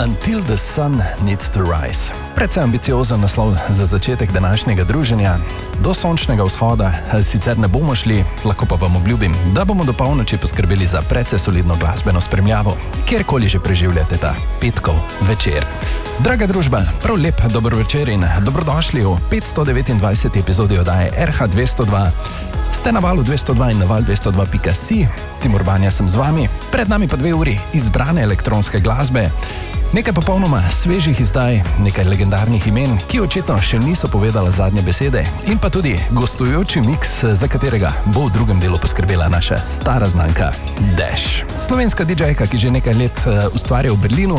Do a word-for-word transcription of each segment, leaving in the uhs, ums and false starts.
Until the sun needs to rise. Predvsem ambiciozen naslov za začetek današnjega druženja. Do sončnega vzhoda sicer ne bomo šli, lahko pa vam obljubim, da bomo do polnoči poskrbeli za precej solidno glasbeno spremljavo, kjerkoli že preživljate ta petkov večer. Draga družba, prav lep dober večer in dobrodošli v petsto devetindvajseti epizodi oddaje R H dvesto dva. Ste na valu dvesto dva in na val dvesto dva pika si, Timur Banja sem z vami, pred nami pa dve uri izbrane elektronske glasbe, nekaj popolnoma svežih izdaj, nekaj legendarnih imen, ki očitno še niso povedala zadnje besede, in pa tudi gostujoči miks, za katerega bo v drugem delu poskrbela naša stara znanka Dash. Slovenska didžejka, ki že nekaj let ustvarja v Berlinu,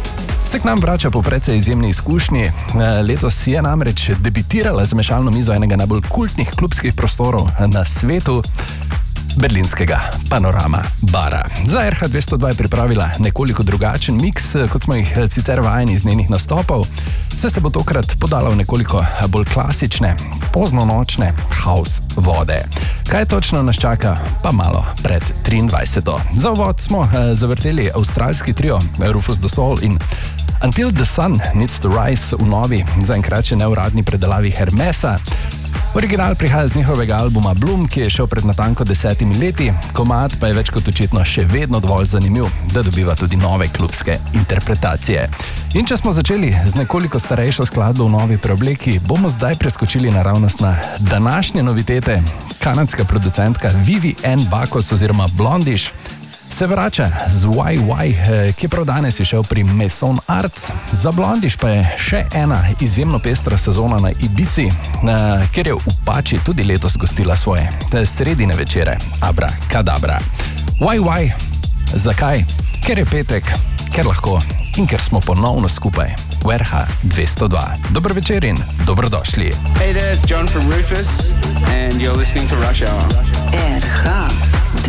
se k nam vrača po precej izjemni izkušnji. Letos je namreč debitirala z mešalno mizo enega najbolj kultnih klubskih prostorov na svetu, berlinskega Panorama bara. Za R H dvesto dva je pripravila nekoliko drugačen miks, kot smo jih sicer vajeni iz njenih nastopov, saj se bo tokrat podala v nekoliko bolj klasične, poznonočne house vode. Kaj točno nas čaka, pa malo pred triindvajseto. Za uvod smo zavrteli avstralski trio Rufus Du Sol in Until the sun needs to rise v novi, zaenkrat še neuradni predelavi Hermesa. Original prihaja z njihovega albuma Bloom, ki je šel pred natanko desetimi leti, komad pa je več kot očitno še vedno dovolj zanimiv, da dobiva tudi nove klubske interpretacije. In če smo začeli z nekoliko starejšo skladbo v novi preobleki, bomo zdaj preskočili naravnost na današnje novitete. Kanadska producentka Vivi Ann Bakos oziroma Blondish se vrača z Y Y, ki je prav danes išel pri Maison Arts. Za Blondish pa je še ena izjemno pestra sezona na Ibizi, kjer je v Pači tudi letos gostila svoje sredine večere. Abra kadabra. Y Y, zakaj? Ker je petek, ker lahko in ker smo ponovno skupaj v R H dvesto dva. Dober večer in dobrodošli. Hey there, it's John from Rufus and you're listening to Rush Hour. R H